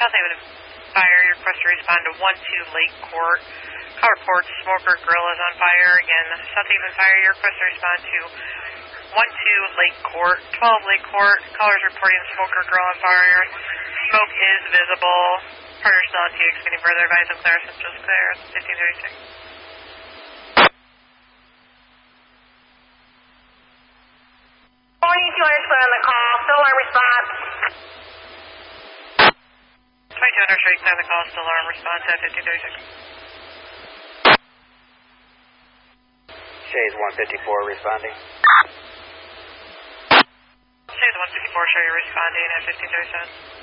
South Haven Fire, your request to respond to 12 Lake Court. Call reports smoker grill is on fire. Again, South Haven Fire, your request to respond to 12 Lake Court, 12 Lake Court. Callers reporting smoker grill on fire. Smoke is visible. Partner still on TX. Getting further advice of clear. Central's clear. 1536. Morning, 200 clear on the call. Still alarm response. 2200 straight clear on the call. Still alarm response at 1536. Shays 154 responding. Shays 154, show you're responding at 1537.